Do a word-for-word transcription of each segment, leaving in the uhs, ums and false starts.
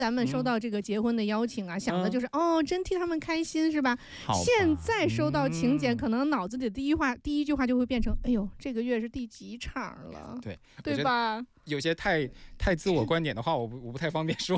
咱们收到这个结婚的邀请啊，嗯、想的就是、嗯、哦，真替他们开心是吧？ 吧现在收到请柬，嗯、可能脑子里的第一话、第一句话就会变成：哎呦，这个月是第几场了？ 对， 对吧？ 有些太太自我观点的话，我不我不太方便说。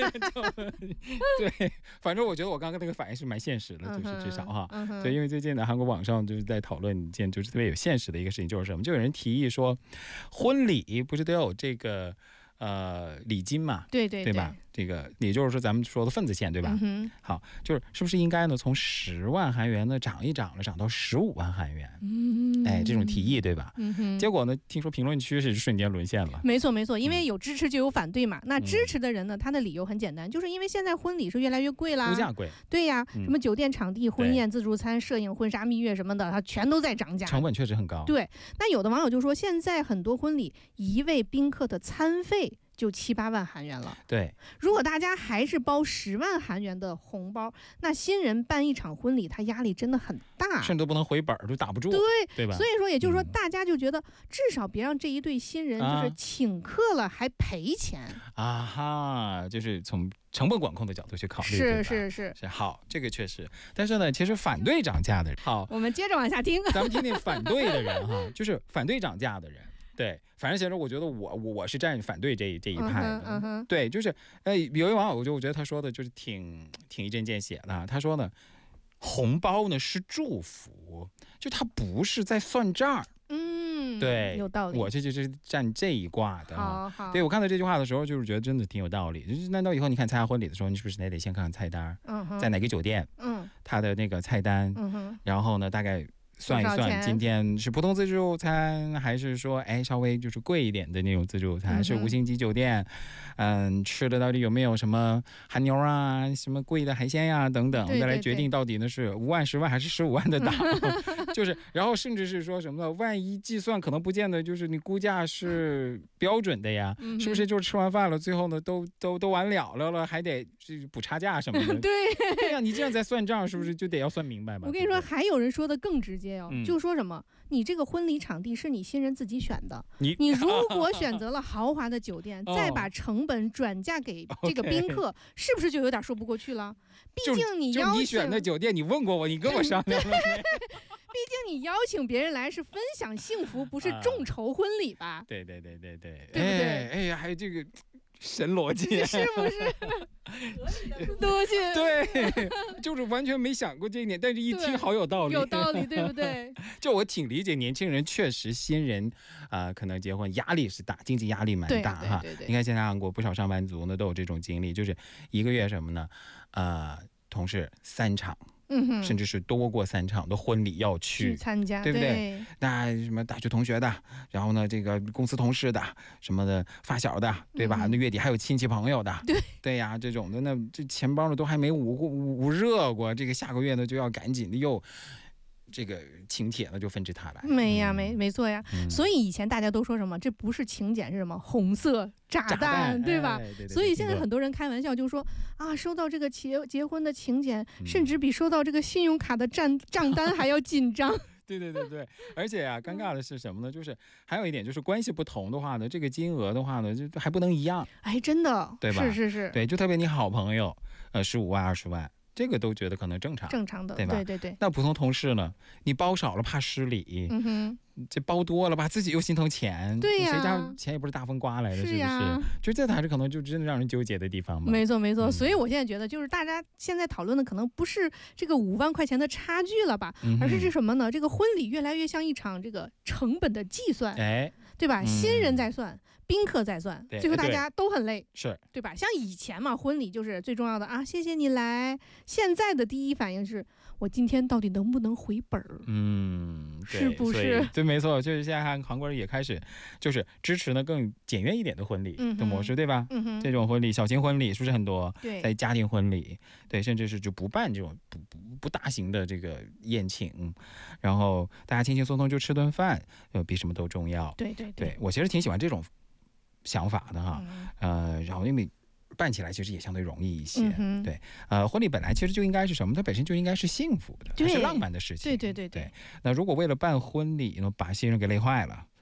对，反正我觉得我刚刚那个反应是蛮现实的，嗯、就是至少哈。嗯、对，因为最近呢，韩国网上就是在讨论一件就是特别有现实的一个事情，就是什么？就有人提议说，婚礼不是都有这个。呃，礼金嘛， 对对 对, 对吧？这个也就是说咱们说的份子钱，对吧？嗯、好，就是是不是应该呢从十万韩元呢涨一涨了，涨到十五万韩元？嗯，哎，这种提议对吧？嗯、结果呢，听说评论区是瞬间沦陷了。 没错没错，因为有支持就有反对嘛。嗯、那支持的人呢，他的理由很简单，就是因为现在婚礼是越来越贵啦， 物价贵。 对呀，嗯、什么酒店场地、婚宴、自助餐、摄影、婚纱、蜜月什么的，它全都在涨价， 成本确实很高。 对，那有的网友就说，现在很多婚礼一位宾客的餐费就七八万韩元了。 对， 如果大家还是包十万韩元的红包，那新人办一场婚礼，他压力真的很大， 甚至都不能回本，都打不住。 对， 对吧？ 所以说，也就是说，大家就觉得、嗯、至少别让这一对新人就是请客了还赔钱啊哈，就是从成本管控的角度去考虑。 是是是是，好，这个确实。但是呢，其实反对涨价的人，好， 我们接着往下听， 咱们听听反对的人哈，就是反对涨价的人。对，反正先说，我觉得我我我是站反对这这一派的。嗯嗯、对，就是呃，有一网友就我觉得他说的就是挺挺一针见血的。他说呢，红包呢是祝福，就他不是在算账。嗯，对， 有道理。 我这就是站这一挂的。 好好， 对，我看到这句话的时候，就是觉得真的挺有道理。就是难道以后你看参加婚礼的时候，你是不是得得先看看菜单？嗯，在哪个酒店？嗯，他的那个菜单。嗯哼，然后呢，大概算一算，今天是普通自助餐，还是说，哎，稍微就是贵一点的那种自助餐，嗯、是五星级酒店，嗯，吃的到底有没有什么韩牛啊，什么贵的海鲜呀、啊、等等，再来决定到底呢是五万、十万还是十五万的档，就是，然后甚至是说什么呢？万一计算可能不见得就是你估价是标准的呀，嗯、是不是就是吃完饭了，最后呢都都都完了了了，还得补差价什么的？ 对， 对呀，你这样在算账，是不是就得要算明白嘛？ 我跟你说，还有人说的更直接。嗯、就说什么你这个婚礼场地是你新人自己选的，你你如果选择了豪华的酒店，哦、再把成本转嫁给这个宾客， okay、是不是就有点说不过去了？毕竟你邀请， 就你选的酒店，你问过我，你跟我商量了。 毕竟你邀请别人来是分享幸福，不是众筹婚礼吧？啊、 对对对对对， 对不对？ 哎，哎呀，还有这个神逻辑， 是不是？逻辑对，就是完全没想过这一点，但是一听好有道理， 有道理，对不对？ 就我挺理解年轻人，确实新人啊、呃，可能结婚压力是大，经济压力蛮大哈。 对对对对， 你看现在韩国不少上班族呢都有这种经历，就是一个月什么呢？呃，同事三场。嗯、甚至是多过三场的婚礼要去参加， 对不对？ 对， 那什么大学同学的，然后呢，这个公司同事的，什么的发小的，对吧？嗯、那月底还有亲戚朋友的， 对对呀，这种的，那这钱包呢都还没捂捂捂热过，这个下个月呢就要赶紧的又。这个请帖呢就纷至沓来， 没呀，没没错呀、嗯。所以以前大家都说什么，这不是请柬是什么红色炸弹， 炸弹对吧？ 哎、对对对， 所以现在很多人开玩笑就说啊，收到这个结结婚的请柬，嗯、甚至比收到这个信用卡的账账单还要紧张。 对对对对，而且啊，尴尬的是什么呢？就是还有一点，就是关系不同的话呢，这个金额的话呢，就还不能一样。 哎，真的， 对吧？ 是是是， 对，就特别你好朋友，呃，十五万、二十万。这个都觉得可能正常， 正常的， 对吧？ 对对对。 那普通同事呢？你包少了怕失礼，嗯哼，这包多了吧，自己又心疼钱， 对呀， 谁家钱也不是大风刮来的， 是呀， 是不是？就这才是可能就真的让人纠结的地方嘛。 没错没错、嗯，所以我现在觉得，就是大家现在讨论的可能不是这个五万块钱的差距了吧，嗯、而是是什么呢？这个婚礼越来越像一场这个成本的计算， 哎， 对吧？嗯、新人在算，宾客在算，最后大家都很累， 是对吧？像以前嘛，婚礼就是最重要的啊，谢谢你来。现在的第一反应是我今天到底能不能回本儿？ 嗯， 是不是？ 对，没错，就是现在韩韩国人也开始就是支持呢更简约一点的婚礼的模式，嗯、对吧？嗯哼，这种婚礼，小型婚礼是不是很多？ 对， 在家庭婚礼，对，甚至是就不办这种不不不大型的这个宴请，然后大家轻轻松松就吃顿饭，呃，比什么都重要。 对对对, 对，我其实挺喜欢这种想法的哈，嗯、呃，然后因为办起来其实也相对容易一些，嗯、对，呃，婚礼本来其实就应该是什么？它本身就应该是幸福的，是浪漫的事情， 对对对 对, 对。那如果为了办婚礼呢，把新人给累坏了，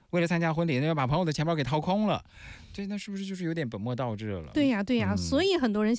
为了参加婚礼，那要把朋友的钱包给掏空了，这那是不是就是有点本末倒置了？ 对呀，对呀，嗯、所以很多人。